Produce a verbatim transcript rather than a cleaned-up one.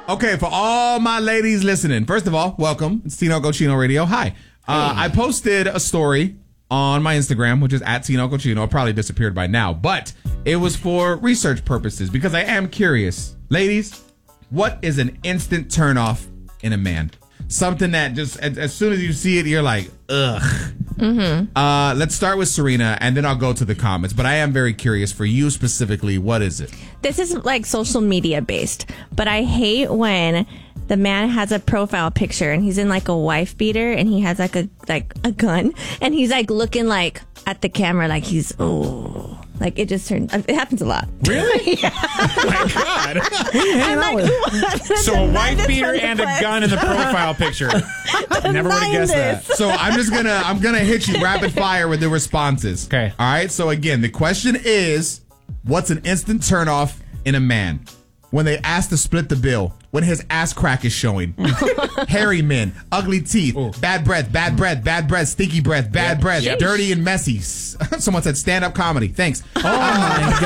Okay, for all my ladies listening, first of all, welcome. It's Tino Cochino Radio. Hi. Uh, hey. I posted a story on my Instagram, which is at Tino Cochino. It probably disappeared by now, but it was for research purposes because I am curious. Ladies, what is an instant turnoff in a man? Something that just, as, as soon as you see it, you're like, ugh. Mm-hmm. Uh, let's start with Serena, and then I'll go to the comments. But I am very curious for you specifically. What is it? This is like social media based, but I hate when the man has a profile picture and he's in like a wife beater and he has like a like a gun and he's like looking like at the camera like he's oh like it just turned it happens a lot. Really? Yeah. Oh my God. I'm like, so a wife beater and a gun in the profile picture. Never would have guessed that. So I'm just gonna I'm gonna hit you rapid fire with the responses. Okay. All right. So again, the question is, what's an instant turnoff in a man? When they ask to split the bill, when his ass crack is showing, hairy men, ugly teeth, Ooh. bad breath, bad breath, bad breath, stinky breath, bad yep. breath, yep. dirty and messy. Someone said stand-up comedy. Thanks. Oh, my God.